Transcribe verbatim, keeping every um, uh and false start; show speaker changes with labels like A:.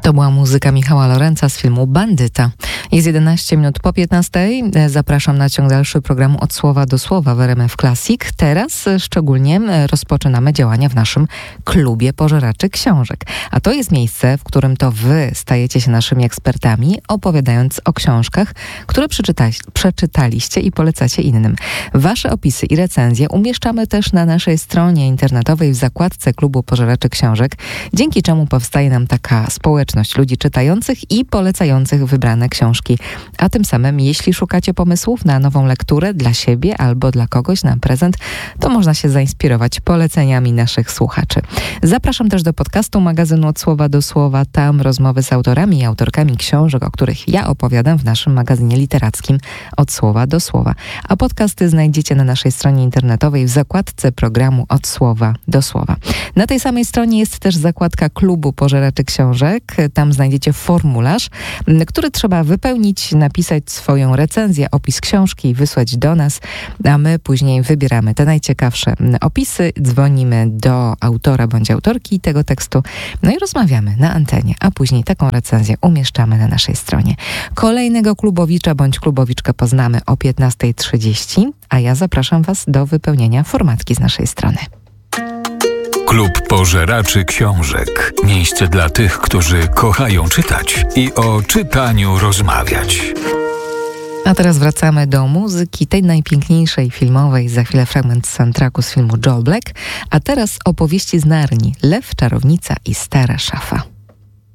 A: To była muzyka Michała Lorenza z filmu Bandyta. Jest jedenaście minut po piętnastej. Zapraszam na ciąg dalszy programu Od Słowa do Słowa w R M F Classic. Teraz szczególnie rozpoczynamy działania w naszym klubie pożeraczy książek. A to jest miejsce, w którym to wy stajecie się naszymi ekspertami, opowiadając o książkach, które przeczyta- przeczytaliście i polecacie innym. Wasze opisy i recenzje umieszczamy też na naszej stronie internetowej w zakładce klubu pożeraczy książek, dzięki czemu powstaje nam taka społeczność ludzi czytających i polecających wybrane książki. A tym samym, jeśli szukacie pomysłów na nową lekturę dla siebie albo dla kogoś na prezent, to można się zainspirować poleceniami naszych słuchaczy. Zapraszam też do podcastu magazynu Od Słowa do Słowa. Tam rozmowy z autorami i autorkami książek, o których ja opowiadam w naszym magazynie literackim Od Słowa do Słowa. A podcasty znajdziecie na naszej stronie internetowej w zakładce programu Od Słowa do Słowa. Na tej samej stronie jest też zakładka klubu pożeraczy książek. Tam znajdziecie formularz, który trzeba wypełnić, napisać swoją recenzję, opis książki i wysłać do nas, a my później wybieramy te najciekawsze opisy, dzwonimy do autora bądź autorki tego tekstu, no i rozmawiamy na antenie, a później taką recenzję umieszczamy na naszej stronie. Kolejnego klubowicza bądź klubowiczkę poznamy o piętnasta trzydzieści, a ja zapraszam Was do wypełnienia formatki z naszej strony.
B: Klub pożeraczy książek. Miejsce dla tych, którzy kochają czytać i o czytaniu rozmawiać.
A: A teraz wracamy do muzyki, tej najpiękniejszej filmowej. Za chwilę fragment z soundtracku z filmu Joe Black. A teraz opowieści z Narni. Lew, czarownica i stara szafa.